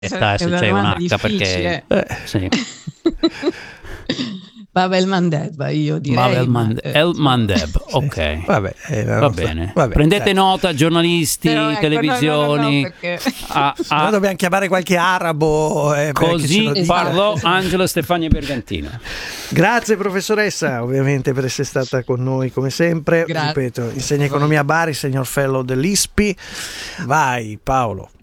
se c'è un H, perché sì. Bab el Mandeb, io direi. El Mandeb, ok. Sì. Vabbè, va bene. Vabbè, prendete nota, giornalisti, Però, ecco, televisioni. no, perché... Noi dobbiamo chiamare qualche arabo. Così parlò Angelo Stefania Bergantino. Grazie professoressa, ovviamente, per essere stata con noi come sempre. Grazie. Ripeto, insegna economia a Bari, signor fellow dell'ISPI. Vai Paolo.